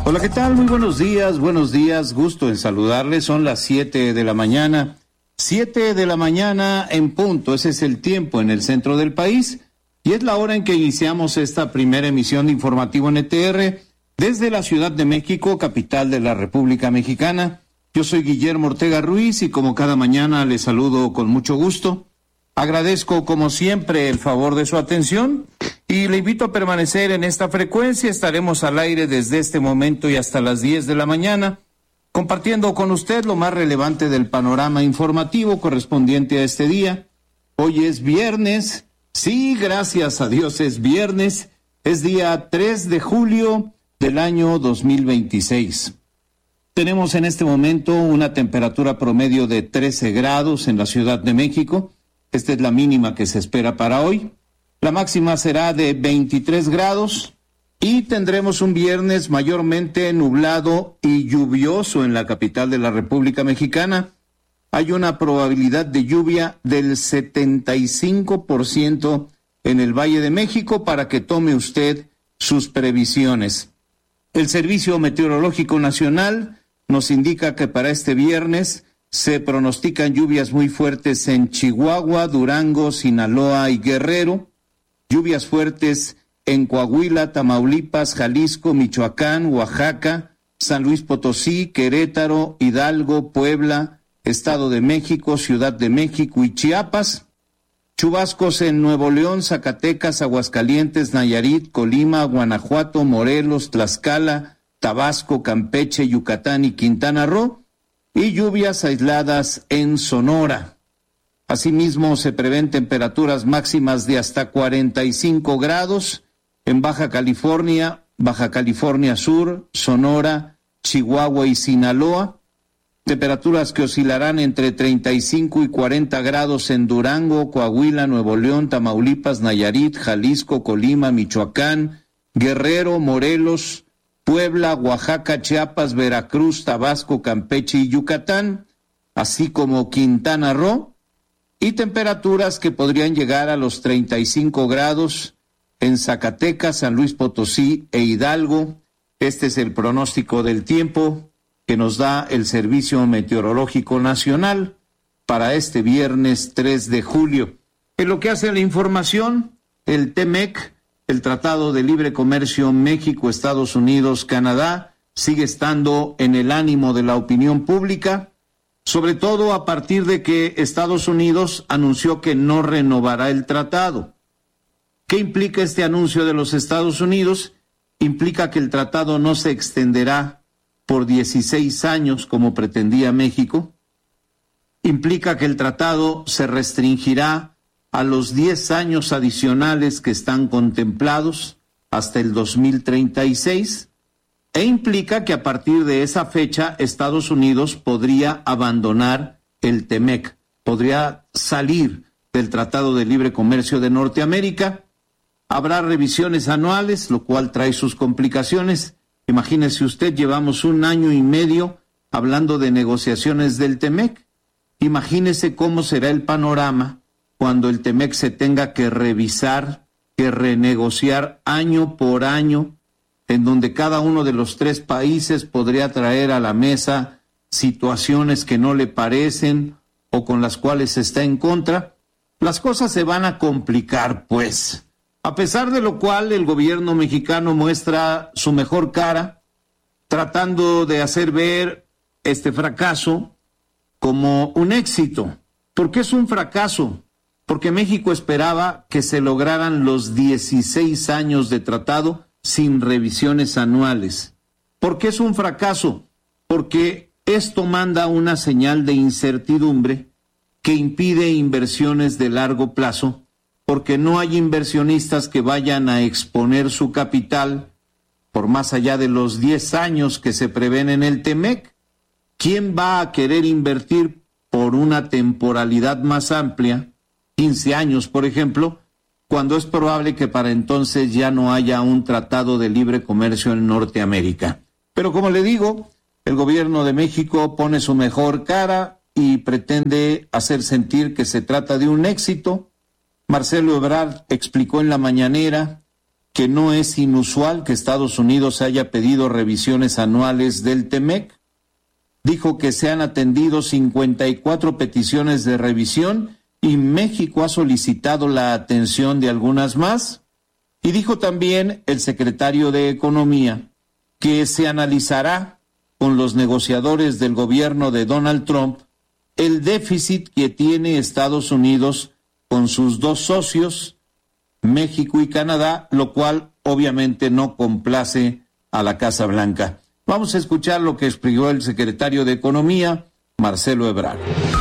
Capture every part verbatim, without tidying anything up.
Hola, ¿qué tal? Muy buenos días, buenos días, gusto en saludarles. Son las siete de la mañana, siete de la mañana en punto. Ese es el tiempo en el centro del país y es la hora en que iniciamos esta primera emisión de Informativo N T R desde la Ciudad de México, capital de la República Mexicana. Yo soy Guillermo Ortega Ruiz y como cada mañana les saludo con mucho gusto. Agradezco como siempre el favor de su atención y le invito a permanecer en esta frecuencia. Estaremos al aire desde este momento y hasta las diez de la mañana, compartiendo con usted lo más relevante del panorama informativo correspondiente a este día. Hoy es viernes, sí, gracias a Dios es viernes, es día tres de julio del año dos mil veintiséis. Tenemos en este momento una temperatura promedio de trece grados en la Ciudad de México. Esta es la mínima que se espera para hoy. La máxima será de veintitrés grados y tendremos un viernes mayormente nublado y lluvioso en la capital de la República Mexicana. Hay una probabilidad de lluvia del setenta y cinco por ciento en el Valle de México para que tome usted sus previsiones. El Servicio Meteorológico Nacional nos indica que para este viernes se pronostican lluvias muy fuertes en Chihuahua, Durango, Sinaloa y Guerrero. Lluvias fuertes en Coahuila, Tamaulipas, Jalisco, Michoacán, Oaxaca, San Luis Potosí, Querétaro, Hidalgo, Puebla, Estado de México, Ciudad de México y Chiapas. Chubascos en Nuevo León, Zacatecas, Aguascalientes, Nayarit, Colima, Guanajuato, Morelos, Tlaxcala, Tabasco, Campeche, Yucatán y Quintana Roo. Y lluvias aisladas en Sonora. Asimismo, se prevén temperaturas máximas de hasta cuarenta y cinco grados en Baja California, Baja California Sur, Sonora, Chihuahua y Sinaloa. Temperaturas que oscilarán entre treinta y cinco y cuarenta grados en Durango, Coahuila, Nuevo León, Tamaulipas, Nayarit, Jalisco, Colima, Michoacán, Guerrero, Morelos, Puebla, Oaxaca, Chiapas, Veracruz, Tabasco, Campeche y Yucatán, así como Quintana Roo, y temperaturas que podrían llegar a los treinta y cinco grados en Zacatecas, San Luis Potosí e Hidalgo. Este es el pronóstico del tiempo que nos da el Servicio Meteorológico Nacional para este viernes tres de julio. En lo que hace a la información, el T M E C, el Tratado de Libre Comercio México, Estados Unidos, Canadá, sigue estando en el ánimo de la opinión pública, sobre todo a partir de que Estados Unidos anunció que no renovará el tratado. ¿Qué implica este anuncio de los Estados Unidos? Implica que el tratado no se extenderá por dieciséis años como pretendía México. Implica que el tratado se restringirá a los diez años adicionales que están contemplados hasta el dos mil treinta y seis, e implica que a partir de esa fecha Estados Unidos podría abandonar el T M E C, podría salir del Tratado de Libre Comercio de Norteamérica. Habrá revisiones anuales, lo cual trae sus complicaciones. Imagínese usted, llevamos un año y medio hablando de negociaciones del T M E C. Imagínese cómo será el panorama cuando el T M E C se tenga que revisar, que renegociar año por año, en donde cada uno de los tres países podría traer a la mesa situaciones que no le parecen o con las cuales está en contra. Las cosas se van a complicar, pues. A pesar de lo cual, el gobierno mexicano muestra su mejor cara, tratando de hacer ver este fracaso como un éxito. ¿Por qué es un fracaso? Porque México esperaba que se lograran los dieciséis años de tratado sin revisiones anuales. ¿Por qué es un fracaso? Porque esto manda una señal de incertidumbre que impide inversiones de largo plazo, porque no hay inversionistas que vayan a exponer su capital por más allá de los diez años que se prevén en el T M E C. ¿Quién va a querer invertir por una temporalidad más amplia, quince años por ejemplo, cuando es probable que para entonces ya no haya un tratado de libre comercio en Norteamérica? Pero como le digo, el gobierno de México pone su mejor cara y pretende hacer sentir que se trata de un éxito. Marcelo Ebrard explicó en la mañanera que no es inusual que Estados Unidos haya pedido revisiones anuales del TEMEC. Dijo que se han atendido cincuenta y cuatro peticiones de revisión y México ha solicitado la atención de algunas más. Y dijo también el secretario de Economía que se analizará con los negociadores del gobierno de Donald Trump el déficit que tiene Estados Unidos con sus dos socios, México y Canadá, lo cual obviamente no complace a la Casa Blanca. Vamos a escuchar lo que explicó el secretario de Economía, Marcelo Ebrard.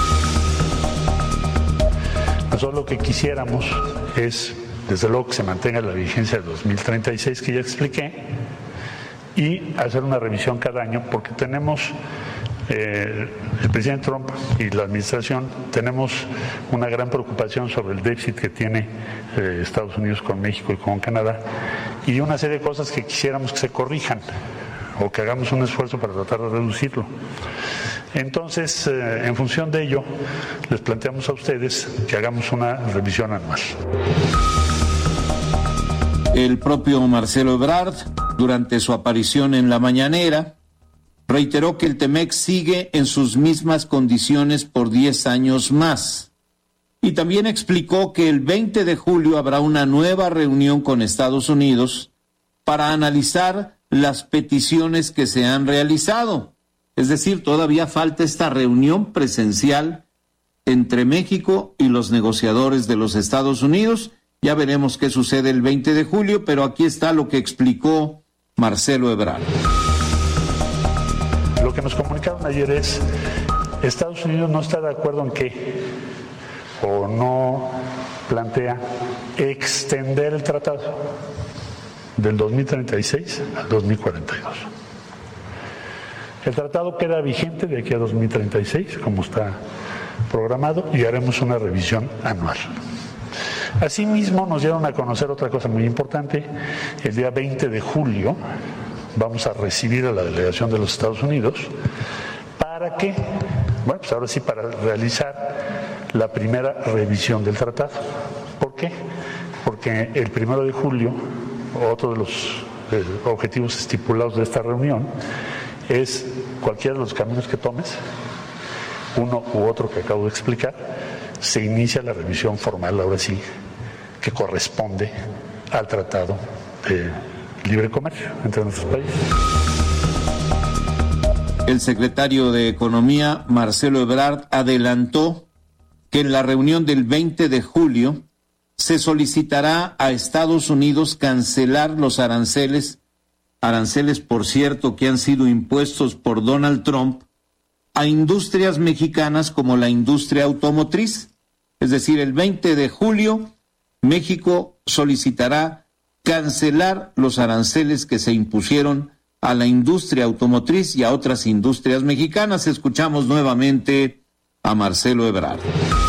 Nosotros lo que quisiéramos es, desde luego, que se mantenga la vigencia de dos mil treinta y seis que ya expliqué y hacer una revisión cada año porque tenemos, eh, el presidente Trump y la administración, tenemos una gran preocupación sobre el déficit que tiene eh, Estados Unidos con México y con Canadá y una serie de cosas que quisiéramos que se corrijan o que hagamos un esfuerzo para tratar de reducirlo. Entonces, eh, en función de ello, les planteamos a ustedes que hagamos una revisión anual. El propio Marcelo Ebrard, durante su aparición en la mañanera, reiteró que el TEMEC sigue en sus mismas condiciones por diez años más. Y también explicó que el veinte de julio habrá una nueva reunión con Estados Unidos para analizar las peticiones que se han realizado. Es decir, todavía falta esta reunión presencial entre México y los negociadores de los Estados Unidos. Ya veremos qué sucede el veinte de julio, pero aquí está lo que explicó Marcelo Ebrard. Lo que nos comunicaron ayer es, Estados Unidos no está de acuerdo en que, o no plantea, extender el tratado del dos mil treinta y seis al dos mil cuarenta y dos. El tratado queda vigente de aquí a dos mil treinta y seis, como está programado, y haremos una revisión anual. Asimismo, nos dieron a conocer otra cosa muy importante. El día veinte de julio vamos a recibir a la delegación de los Estados Unidos para que, bueno, pues ahora sí, para realizar la primera revisión del tratado. ¿Por qué? Porque el primero de julio, otro de los eh, objetivos estipulados de esta reunión es cualquiera de los caminos que tomes, uno u otro que acabo de explicar, se inicia la revisión formal, ahora sí, que corresponde al Tratado de Libre Comercio entre nuestros países. El secretario de Economía, Marcelo Ebrard, adelantó que en la reunión del veinte de julio se solicitará a Estados Unidos cancelar los aranceles, aranceles, por cierto, que han sido impuestos por Donald Trump a industrias mexicanas como la industria automotriz. Es decir, el veinte de julio, México solicitará cancelar los aranceles que se impusieron a la industria automotriz y a otras industrias mexicanas. Escuchamos nuevamente a Marcelo Ebrard.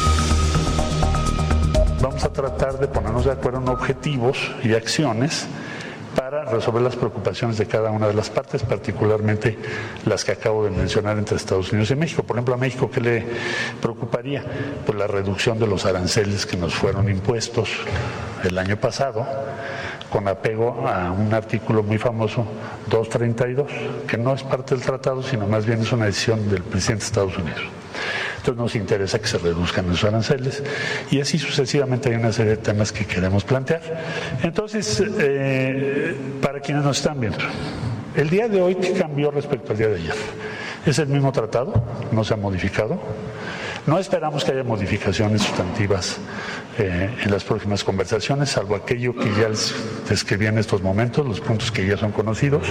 Vamos a tratar de ponernos de acuerdo en objetivos y acciones para resolver las preocupaciones de cada una de las partes, particularmente las que acabo de mencionar entre Estados Unidos y México. Por ejemplo, a México, ¿qué le preocuparía? Pues la reducción de los aranceles que nos fueron impuestos el año pasado, con apego a un artículo muy famoso, doscientos treinta y dos, que no es parte del tratado, sino más bien es una decisión del presidente de Estados Unidos. Entonces nos interesa que se reduzcan esos aranceles y así sucesivamente hay una serie de temas que queremos plantear. Entonces, eh, para quienes nos están viendo, el día de hoy, ¿qué cambió respecto al día de ayer? Es el mismo tratado, no se ha modificado. No esperamos que haya modificaciones sustantivas eh, en las próximas conversaciones, salvo aquello que ya les describí en estos momentos, los puntos que ya son conocidos.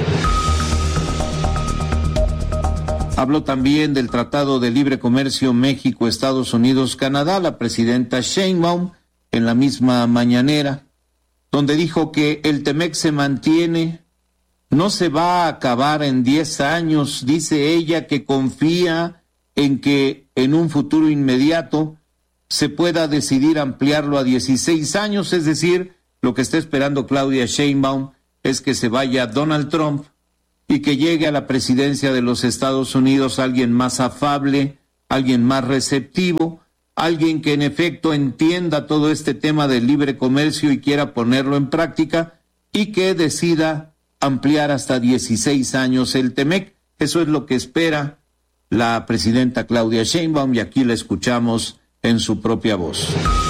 Habló también del Tratado de Libre Comercio México, Estados Unidos, Canadá, la presidenta Sheinbaum, en la misma mañanera, donde dijo que el TEMEC se mantiene, no se va a acabar en diez años, dice ella que confía en que en un futuro inmediato se pueda decidir ampliarlo a dieciséis años, es decir, lo que está esperando Claudia Sheinbaum es que se vaya Donald Trump y que llegue a la presidencia de los Estados Unidos alguien más afable, alguien más receptivo, alguien que en efecto entienda todo este tema del libre comercio y quiera ponerlo en práctica, y que decida ampliar hasta dieciséis años el Temec. Eso es lo que espera la presidenta Claudia Sheinbaum, y aquí la escuchamos en su propia voz.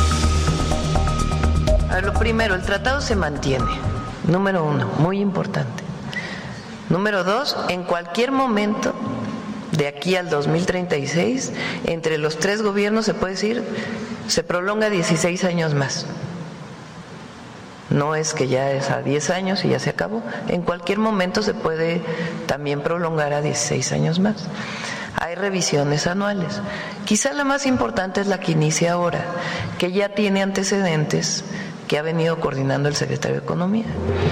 A ver, lo primero, el tratado se mantiene. Número uno, muy importante. Número dos, en cualquier momento de aquí al dos mil treinta y seis, entre los tres gobiernos se puede decir, se prolonga dieciséis años más. No es que ya es a diez años y ya se acabó. En cualquier momento se puede también prolongar a dieciséis años más. Hay revisiones anuales. Quizá la más importante es la que inicia ahora, que ya tiene antecedentes que ha venido coordinando el secretario de Economía.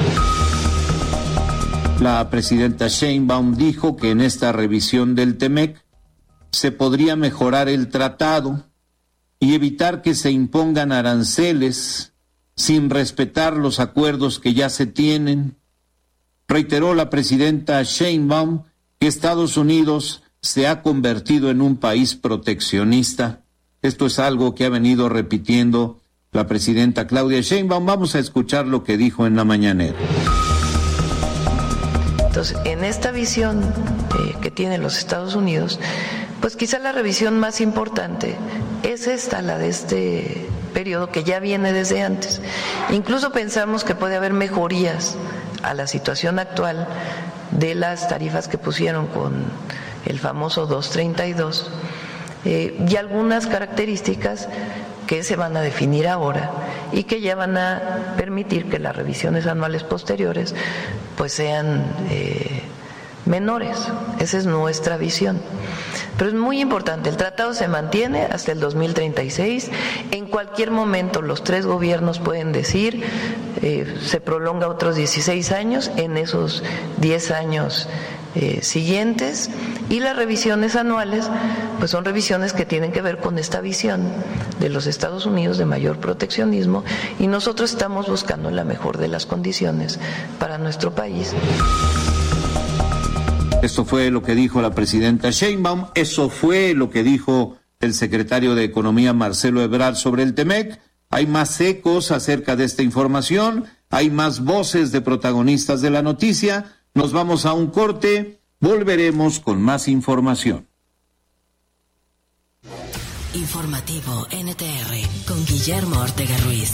La presidenta Sheinbaum dijo que en esta revisión del Temec se podría mejorar el tratado y evitar que se impongan aranceles sin respetar los acuerdos que ya se tienen. Reiteró la presidenta Sheinbaum que Estados Unidos se ha convertido en un país proteccionista. Esto es algo que ha venido repitiendo la presidenta Claudia Sheinbaum. Vamos a escuchar lo que dijo en la mañanera. Entonces, en esta visión eh, que tienen los Estados Unidos, pues quizá la revisión más importante es esta, la de este periodo que ya viene desde antes. Incluso pensamos que puede haber mejorías a la situación actual de las tarifas que pusieron con el famoso doscientos treinta y dos, eh, y algunas características que se van a definir ahora y que ya van a permitir que las revisiones anuales posteriores pues sean eh, menores. Esa es nuestra visión. Pero es muy importante, el tratado se mantiene hasta el dos mil treinta y seis. En cualquier momento los tres gobiernos pueden decir, eh, se prolonga otros dieciséis años, en esos diez años eh, siguientes, y las revisiones anuales pues son revisiones que tienen que ver con esta visión de los Estados Unidos de mayor proteccionismo, y nosotros estamos buscando la mejor de las condiciones para nuestro país. Esto fue lo que dijo la presidenta Sheinbaum, eso fue lo que dijo el secretario de Economía Marcelo Ebrard sobre el Temec. Hay más ecos acerca de esta información, hay más voces de protagonistas de la noticia. Nos vamos a un corte, volveremos con más información. Informativo N T R con Guillermo Ortega Ruiz.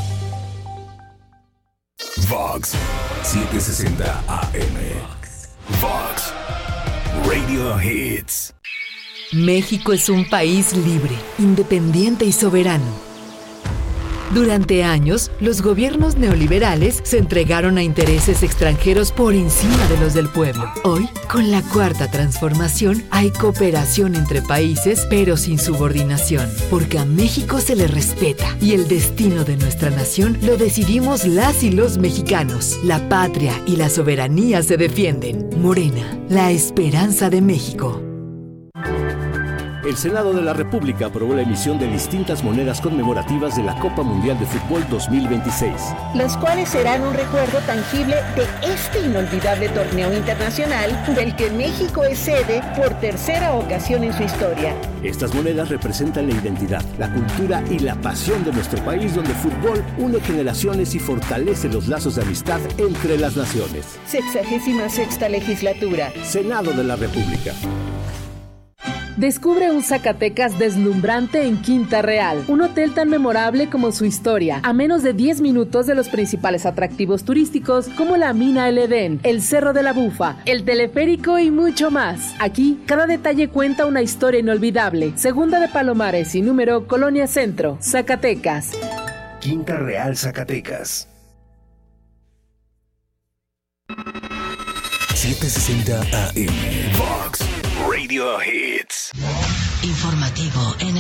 Vox setecientos sesenta A M. Vox Radio Hits. México es un país libre, independiente y soberano. Durante años, los gobiernos neoliberales se entregaron a intereses extranjeros por encima de los del pueblo. Hoy, con la Cuarta Transformación, hay cooperación entre países, pero sin subordinación, porque a México se le respeta y el destino de nuestra nación lo decidimos las y los mexicanos. La patria y la soberanía se defienden. Morena, la esperanza de México. El Senado de la República aprobó la emisión de distintas monedas conmemorativas de la Copa Mundial de Fútbol dos mil veintiséis. Las cuales serán un recuerdo tangible de este inolvidable torneo internacional del que México es sede por tercera ocasión en su historia. Estas monedas representan la identidad, la cultura y la pasión de nuestro país, donde el fútbol une generaciones y fortalece los lazos de amistad entre las naciones. Sexagésima sexta legislatura. Senado de la República. Descubre un Zacatecas deslumbrante en Quinta Real, un hotel tan memorable como su historia, a menos de diez minutos de los principales atractivos turísticos como la Mina El Edén, el Cerro de la Bufa, el teleférico y mucho más. Aquí, cada detalle cuenta una historia inolvidable. Segunda de Palomares y número Colonia Centro, Zacatecas. Quinta Real, Zacatecas. setecientos sesenta A M. Vox Radio Hits. Informativo N